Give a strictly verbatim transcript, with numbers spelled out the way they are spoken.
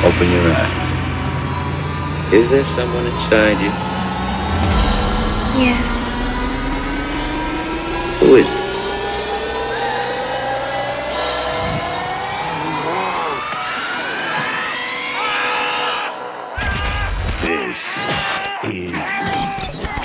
Open your eyes. Is there someone inside you? Yes. Who is it? This is